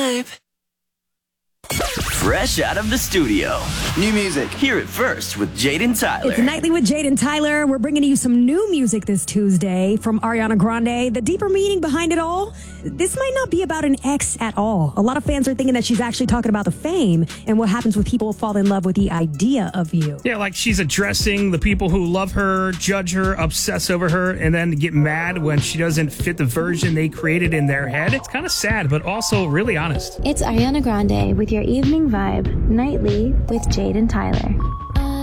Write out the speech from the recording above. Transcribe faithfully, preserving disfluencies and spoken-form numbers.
vibe. Fresh out of the studio. New music. Hear it first with Jade and Tyler. It's Nightly with Jade and Tyler. We're bringing you some new music this Tuesday from Ariana Grande. The deeper meaning behind it all, this might not be about an ex at all. A lot of fans are thinking that she's actually talking about the fame and what happens when people fall in love with the idea of you. Yeah, like she's addressing the people who love her, judge her, obsess over her, and then get mad when she doesn't fit the version they created in their head. It's kind of sad, but also really honest. It's Ariana Grande with your evening vibe, Nightly with Jade and Tyler.